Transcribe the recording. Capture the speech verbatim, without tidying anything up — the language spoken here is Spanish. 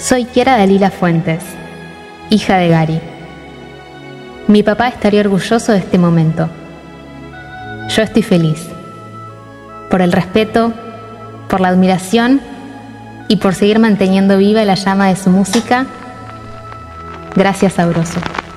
Soy Kiara Dalila Fuentes, hija de Gary. Mi papá estaría orgulloso de este momento. Yo estoy feliz. Por el respeto, por la admiración y por seguir manteniendo viva la llama de su música. Gracias, Sabroso.